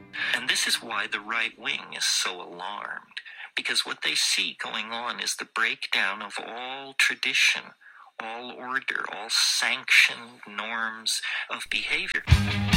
And this is why the right wing is so alarmed, because what they see going on is the breakdown of all tradition, all order, all sanctioned norms of behavior.